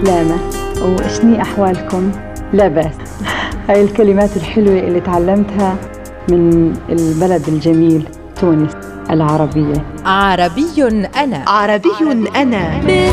سلامة وشني أحوالكم؟ لا بأس. هاي الكلمات الحلوة اللي تعلمتها من البلد الجميل تونس العربية. عربي أنا. عربي أنا.